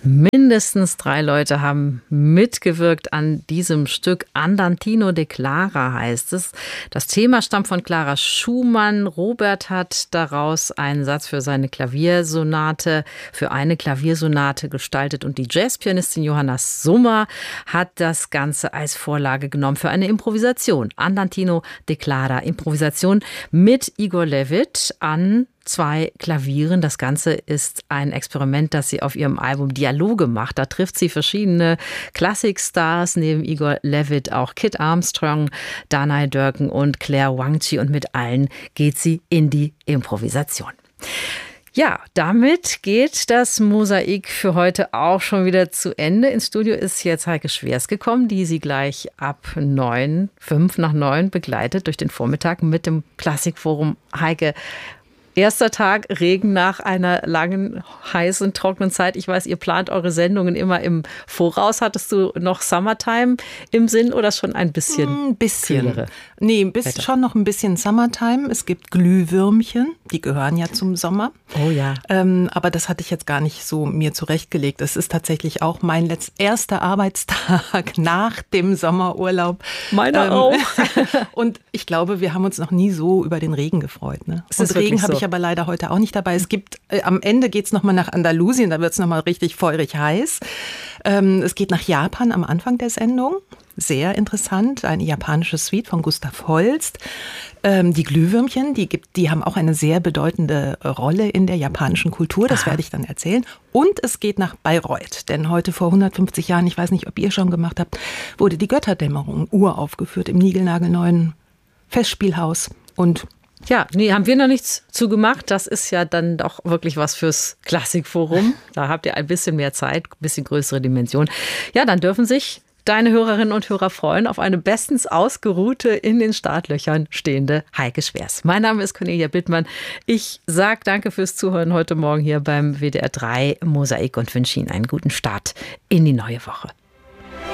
Mindestens 3 Leute haben mitgewirkt an diesem Stück. Andantino de Clara heißt es. Das Thema stammt von Clara Schumann. Robert hat daraus einen Satz für eine Klaviersonate gestaltet und die Jazzpianistin Johanna Summer hat das Ganze als Vorlage genommen für eine Improvisation. Andantino de Clara, Improvisation mit Igor Levit an 2 Klavieren. Das Ganze ist ein Experiment, das sie auf ihrem Album Dialoge macht. Da trifft sie verschiedene Klassikstars, neben Igor Levit auch Kit Armstrong, Danai Durkin und Claire Wangchi, und mit allen geht sie in die Improvisation. Ja, damit geht das Mosaik für heute auch schon wieder zu Ende. Ins Studio ist jetzt Heike Schwers gekommen, die sie gleich ab 5 nach 9 begleitet durch den Vormittag mit dem Klassikforum. Heike, erster Tag, Regen nach einer langen, heißen, trockenen Zeit. Ich weiß, ihr plant eure Sendungen immer im Voraus. Hattest du noch Summertime im Sinn oder schon ein bisschen? Ein bisschen. Nee, schon noch ein bisschen Summertime. Es gibt Glühwürmchen, die gehören ja zum Sommer. Oh ja. Aber das hatte ich jetzt gar nicht so mir zurechtgelegt. Es ist tatsächlich auch mein erster Arbeitstag nach dem Sommerurlaub. Meiner auch. Und ich glaube, wir haben uns noch nie so über den Regen gefreut. Ne? Und Regen habe ich aber leider heute auch nicht dabei. Es gibt, am Ende geht es nochmal nach Andalusien, da wird es nochmal richtig feurig heiß. Es geht nach Japan am Anfang der Sendung. Sehr interessant, eine japanische Suite von Gustav Holst. Die Glühwürmchen, die haben auch eine sehr bedeutende Rolle in der japanischen Kultur, das werde ich dann erzählen. Und es geht nach Bayreuth, denn heute vor 150 Jahren, ich weiß nicht, ob ihr schon gemacht habt, wurde die Götterdämmerung uraufgeführt im niegelnagelneuen Festspielhaus. Und ja, nee, haben wir noch nichts zu gemacht. Das ist ja dann doch wirklich was fürs Klassikforum. Da habt ihr ein bisschen mehr Zeit, ein bisschen größere Dimension. Ja, dann dürfen sich deine Hörerinnen und Hörer freuen auf eine bestens ausgeruhte, in den Startlöchern stehende Heike Schwers. Mein Name ist Cornelia Bittmann. Ich sage danke fürs Zuhören heute Morgen hier beim WDR 3 Mosaik und wünsche Ihnen einen guten Start in die neue Woche.